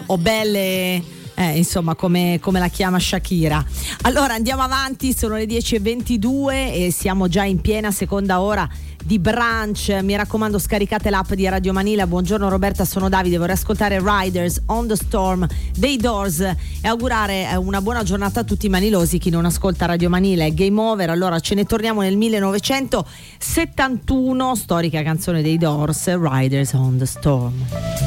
o belle, insomma, come la chiama Shakira. Allora andiamo avanti, sono le 10:22 e siamo già in piena seconda ora di brunch. Mi raccomando, scaricate l'app di Radio Manila. Buongiorno Roberta, sono Davide, vorrei ascoltare Riders on the Storm dei Doors e augurare una buona giornata a tutti i manilosi. Chi non ascolta Radio Manila è game over. Allora ce ne torniamo nel 1971, storica canzone dei Doors, Riders on the Storm.